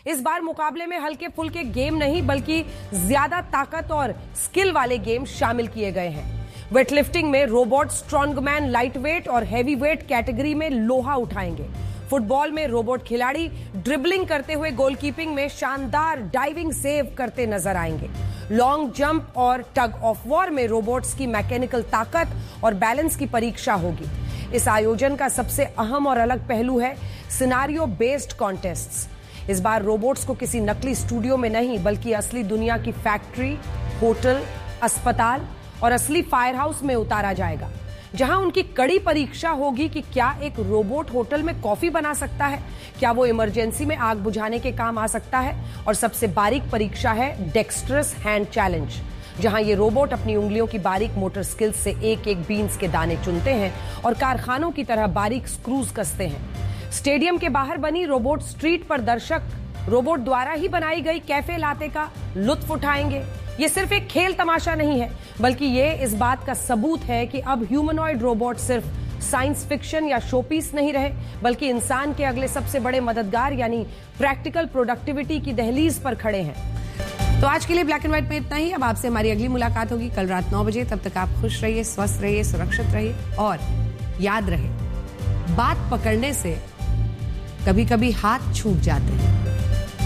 इस बार मुकाबले में हल्के फुल्के गेम नहीं बल्कि ज्यादा ताकत और स्किल वाले गेम शामिल किए गए हैं। वेटलिफ्टिंग में रोबोट स्ट्रॉन्गमैन लाइट वेट और हैवी वेट कैटेगरी में लोहा उठाएंगे। फुटबॉल में रोबोट खिलाड़ी ड्रिबलिंग करते हुए गोलकीपिंग में शानदार डाइविंग सेव करते नजर आएंगे। लॉन्ग जंप और टग ऑफ वॉर में रोबोट्स की मैकेनिकल ताकत और बैलेंस की परीक्षा होगी। इस आयोजन का सबसे अहम और अलग पहलू है सिनारियो बेस्ड कॉन्टेस्ट्स। इस बार रोबोट्स को किसी नकली स्टूडियो में नहीं बल्कि असली दुनिया की फैक्ट्री, होटल, अस्पताल और असली फायर हाउस में उतारा जाएगा, जहां उनकी कड़ी परीक्षा होगी कि क्या एक रोबोट होटल में कॉफी बना सकता है, क्या वो इमरजेंसी में आग बुझाने के काम आ सकता है। और सबसे बारीक परीक्षा है डेक्स्ट्रस हैंड चैलेंज, जहां ये रोबोट अपनी उंगलियों की बारीक मोटर स्किल्स से एक एक बीन्स के दाने चुनते हैं और कारखानों की तरह बारीक स्क्रूज कसते हैं। स्टेडियम के बाहर बनी रोबोट स्ट्रीट पर दर्शक रोबोट द्वारा ही बनाई गई कैफे लाते का लुत्फ उठाएंगे। ये सिर्फ एक खेल तमाशा नहीं है, बल्कि ये इस बात का सबूत है कि अब ह्यूमनॉइड रोबोट सिर्फ साइंस फिक्शन या शोपीस नहीं रहे, बल्कि इंसान के अगले सबसे बड़े मददगार यानी प्रैक्टिकल प्रोडक्टिविटी की दहलीज पर खड़े हैं। तो आज के लिए ब्लैक एंड व्हाइट में इतना ही। अब आपसे हमारी अगली मुलाकात होगी कल रात 9 बजे। तब तक आप खुश रहिए, स्वस्थ रहिए, सुरक्षित रहिए और याद रहे, बात पकड़ने से कभी कभी हाथ छूट जाते हैं।